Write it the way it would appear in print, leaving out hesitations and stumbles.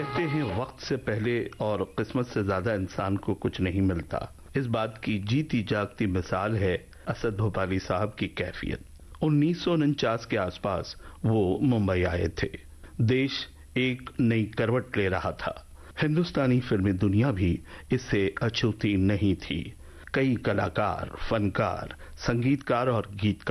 कहते हैं वक्त से पहले और किस्मत से ज्यादा इंसान को कुछ नहीं मिलता। इस बात की जीती जागती मिसाल है असद भोपाली साहब की कैफियत। 1949 के आसपास वो मुंबई आए थे। देश एक नई करवट ले रहा था। हिंदुस्तानी फिल्मी दुनिया भी इससे अछूती नहीं थी। कई कलाकार, फनकार, संगीतकार और गीतकार